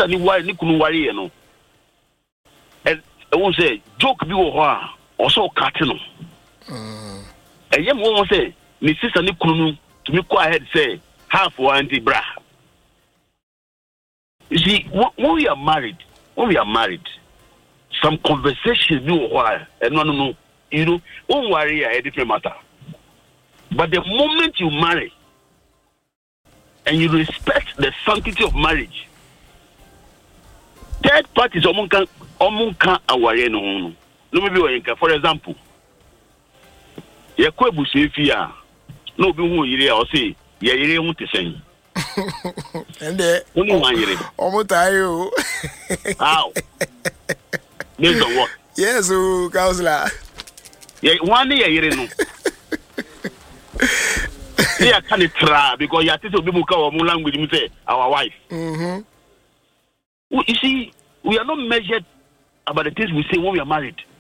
sister ni wari ni kunu wari no. And I won't say joke bi wo ho a also cut no. And yem won't say ni sister ni kunu to me go ahead say half one the bra. You see, when we are married, some conversation you wire and no, you know, don't worry a different matter. But the moment you marry and you respect the sanctity of marriage, third parties omunka aware no. No maybe we for example, ye ko ebusu efia no bi hu yire o say ye yire hu tesen. And there only one yire. Omotayo. How? Based on what? Yes, counselor. Yeah, one year yire no. Yeah, can it try because you have to be more language with say our wife. You see, we are not measured about the things we say when we are married.